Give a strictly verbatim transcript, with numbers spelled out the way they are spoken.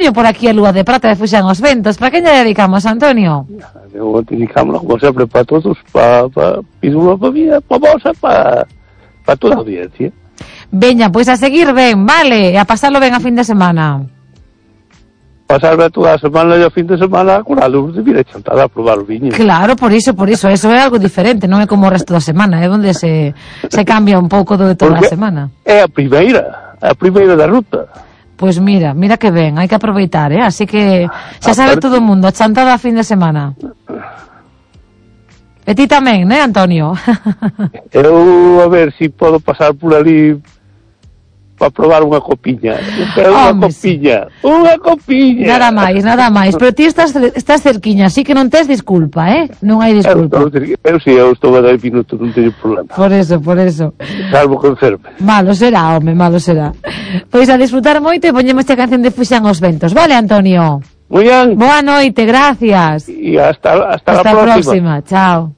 xuño por aquí a Lúa de Prata de Fuxan os Ventos. Para que lle dedicamos, Antonio? Eu dedicámoslo, como sempre, para todos, para pa, Pídula para mí, para vos, para pa toda a audiencia. Veña, pois a seguir ben, vale, e a pasarlo ben a fin de semana. Pasarme toda a semana e a fin de semana con a luz de vir a chantada a probar o viño. Claro, por iso, por iso, eso é algo diferente, non é como o resto da semana, é onde se, se cambia un pouco do de toda Porque a semana. É a primeira, a primeira da ruta. Pois mira, mira que ben, hai que aproveitar, eh? Así que xa sabe todo o mundo, a chantada a fin de semana. E ti tamén, né, Antonio? Eu, a ver, si podo pasar por ali para probar unha copiña. Pero unha Hombre, copiña, sí. Unha copiña. Nada máis, nada máis. Pero ti estás, estás cerquiña, así que non tes disculpa, eh? Non hai disculpa. Eu, eu, eu si, eu estou a dez minutos, non teño problema. Por eso, por eso. Salvo que enferme. Malo será, home, malo será. Pois a disfrutar moito e poñemos esta canción de Fuxan os Ventos. Vale, Antonio? Muy bien. Boa noite, gracias. E hasta, hasta, hasta la próxima. próxima. Chao.